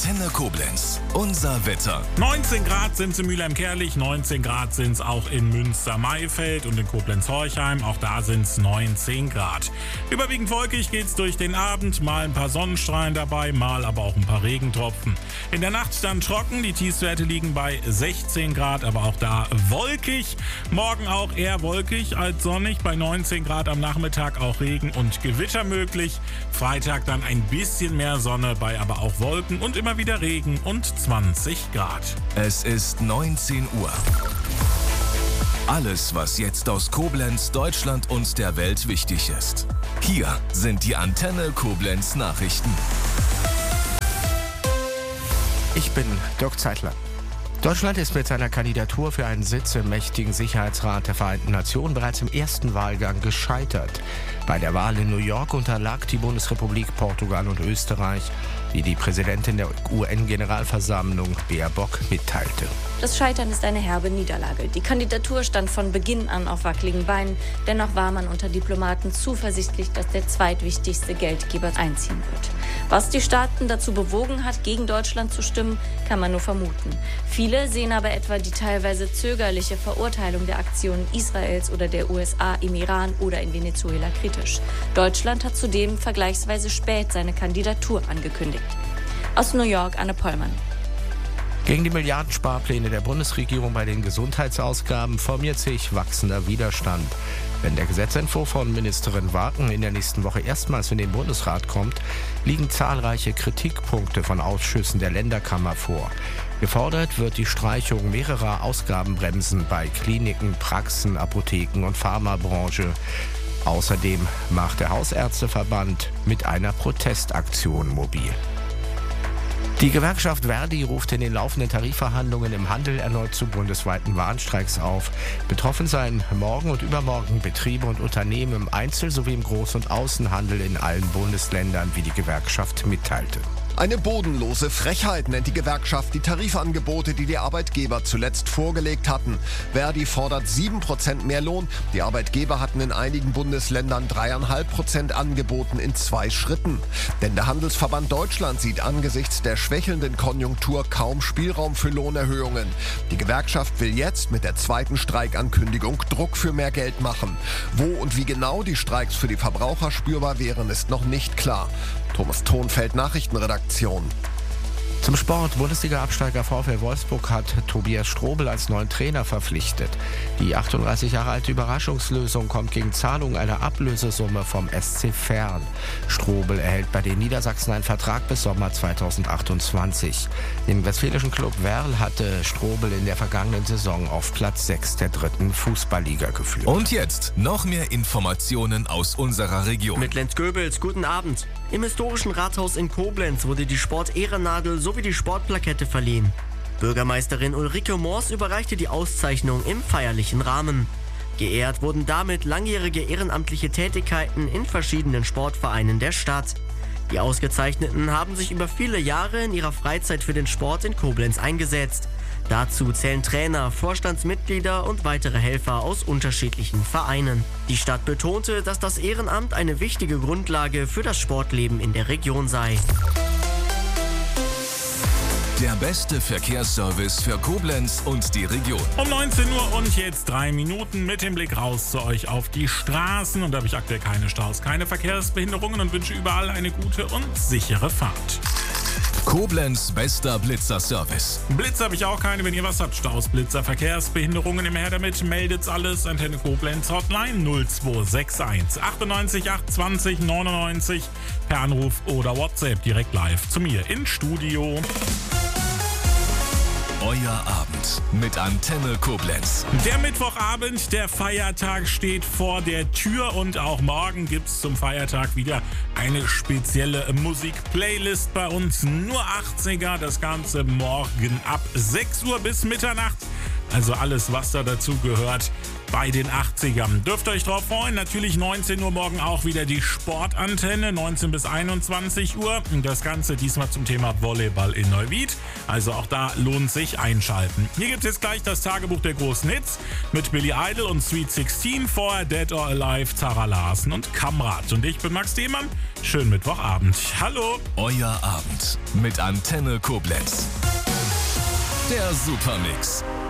Antenne Koblenz. Unser Wetter. 19 Grad sind es in Mülheim-Kärlich, 19 Grad sind es auch in Münster-Maifeld und in Koblenz-Horchheim. Auch da sind es 19 Grad. Überwiegend wolkig geht es durch den Abend. Mal ein paar Sonnenstrahlen dabei, mal aber auch ein paar Regentropfen. In der Nacht dann trocken. Die Tiefstwerte liegen bei 16 Grad, aber auch da wolkig. Morgen auch eher wolkig als sonnig. Bei 19 Grad am Nachmittag auch Regen und Gewitter möglich. Freitag dann ein bisschen mehr Sonne, bei aber auch Wolken und immer wieder Regen und 20 Grad. Es ist 19 Uhr. Alles, was jetzt aus Koblenz, Deutschland und der Welt wichtig ist. Hier sind die Antenne Koblenz Nachrichten. Ich bin Dirk Zeitler. Deutschland ist mit seiner Kandidatur für einen Sitz im mächtigen Sicherheitsrat der Vereinten Nationen bereits im ersten Wahlgang gescheitert. Bei der Wahl in New York unterlag die Bundesrepublik Portugal und Österreich, wie die Präsidentin der UN-Generalversammlung Baerbock mitteilte. Das Scheitern ist eine herbe Niederlage. Die Kandidatur stand von Beginn an auf wackeligen Beinen. Dennoch war man unter Diplomaten zuversichtlich, dass der zweitwichtigste Geldgeber einziehen wird. Was die Staaten dazu bewogen hat, gegen Deutschland zu stimmen, kann man nur vermuten. Viele sehen aber etwa die teilweise zögerliche Verurteilung der Aktionen Israels oder der USA im Iran oder in Venezuela kritisch. Deutschland hat zudem vergleichsweise spät seine Kandidatur angekündigt. Aus New York, Anne Pollmann. Gegen die Milliardensparpläne der Bundesregierung bei den Gesundheitsausgaben formiert sich wachsender Widerstand. Wenn der Gesetzentwurf von Ministerin Waken in der nächsten Woche erstmals in den Bundesrat kommt, liegen zahlreiche Kritikpunkte von Ausschüssen der Länderkammer vor. Gefordert wird die Streichung mehrerer Ausgabenbremsen bei Kliniken, Praxen, Apotheken und Pharmabranche. Außerdem macht der Hausärzteverband mit einer Protestaktion mobil. Die Gewerkschaft Verdi ruft in den laufenden Tarifverhandlungen im Handel erneut zu bundesweiten Warnstreiks auf. Betroffen seien morgen und übermorgen Betriebe und Unternehmen im Einzel- sowie im Groß- und Außenhandel in allen Bundesländern, wie die Gewerkschaft mitteilte. Eine bodenlose Frechheit nennt die Gewerkschaft die Tarifangebote, die die Arbeitgeber zuletzt vorgelegt hatten. Verdi fordert 7% mehr Lohn. Die Arbeitgeber hatten in einigen Bundesländern 3,5% angeboten in 2 Schritten. Denn der Handelsverband Deutschland sieht angesichts der schwächelnden Konjunktur kaum Spielraum für Lohnerhöhungen. Die Gewerkschaft will jetzt mit der zweiten Streikankündigung Druck für mehr Geld machen. Wo und wie genau die Streiks für die Verbraucher spürbar wären, ist noch nicht klar. Thomas Thonfeld, Nachrichtenredaktion. Zum Sport. Bundesliga-Absteiger VfL Wolfsburg hat Tobias Strobel als neuen Trainer verpflichtet. Die 38 Jahre alte Überraschungslösung kommt gegen Zahlung einer Ablösesumme vom SC Verl. Strobel erhält bei den Niedersachsen einen Vertrag bis Sommer 2028. Den westfälischen Club Werl hatte Strobel in der vergangenen Saison auf Platz 6 der 3. Fußballliga geführt. Und jetzt noch mehr Informationen aus unserer Region. Mit Lenz Goebels, guten Abend. Im historischen Rathaus in Koblenz wurde die Sport-Ehrennadel sowie die Sportplakette verliehen. Bürgermeisterin Ulrike Moors überreichte die Auszeichnung im feierlichen Rahmen. Geehrt wurden damit langjährige ehrenamtliche Tätigkeiten in verschiedenen Sportvereinen der Stadt. Die Ausgezeichneten haben sich über viele Jahre in ihrer Freizeit für den Sport in Koblenz eingesetzt. Dazu zählen Trainer, Vorstandsmitglieder und weitere Helfer aus unterschiedlichen Vereinen. Die Stadt betonte, dass das Ehrenamt eine wichtige Grundlage für das Sportleben in der Region sei. Der beste Verkehrsservice für Koblenz und die Region. Um 19 Uhr und jetzt 3 Minuten mit dem Blick raus zu euch auf die Straßen. Und da habe ich aktuell keine Staus, keine Verkehrsbehinderungen und wünsche überall eine gute und sichere Fahrt. Koblenz bester Blitzer-Service. Blitz habe ich auch keine. Wenn ihr was habt, Staus, Blitzer, Verkehrsbehinderungen, immer her damit, meldet's alles. Antenne Koblenz Hotline 0261 98 820 99 per Anruf oder WhatsApp direkt live zu mir ins Studio. Euer Abend mit Antenne Koblenz. Der Mittwochabend, der Feiertag steht vor der Tür und auch morgen gibt's zum Feiertag wieder eine spezielle Musikplaylist bei uns. Nur 80er, das Ganze morgen ab 6 Uhr bis Mitternacht. Also alles, was da dazu gehört bei den 80ern. Dürft ihr euch drauf freuen. Natürlich 19 Uhr morgen auch wieder die Sportantenne, 19 bis 21 Uhr. Und das Ganze diesmal zum Thema Volleyball in Neuwied. Also auch da lohnt sich einschalten. Hier gibt es jetzt gleich das Tagebuch der großen Hits mit Billy Idol und Sweet 16, vorher Dead or Alive, Zara Larsen und Kamrat. Und ich bin Max Demann. Schönen Mittwochabend. Hallo. Euer Abend mit Antenne Koblenz. Der Supermix.